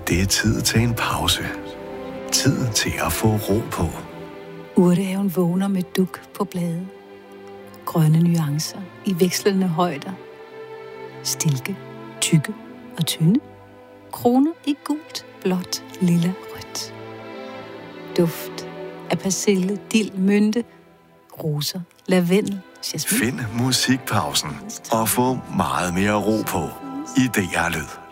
Det er tid til en pause. Tid til at få ro på. Urtehaven vågner med duk på blade. Grønne nuancer i vekslende højder. Stilke, tykke og tynde. Kroner i gult, blåt, lilla, rødt. Duft af persille, dild, mynte, roser, lavendel, jasmin. Find musikpausen og få meget mere ro på i DR Lyd.